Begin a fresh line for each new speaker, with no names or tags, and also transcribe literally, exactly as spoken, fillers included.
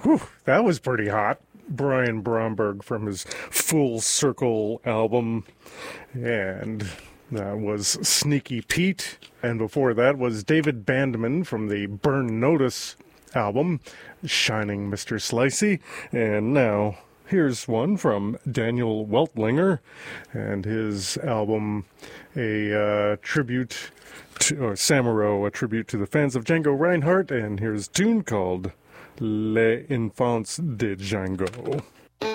Whew, that was pretty hot. Brian Bromberg from his Full Circle album. And that was Sneaky Pete. And before that was David Bandman from the Burn Notice album, Shining Mister Slicey. And now here's one from Daniel Weltlinger and his album, a uh, tribute to, or Samuro, a tribute to the fans of Django Reinhardt. And here's a tune called Les Enfants de Django.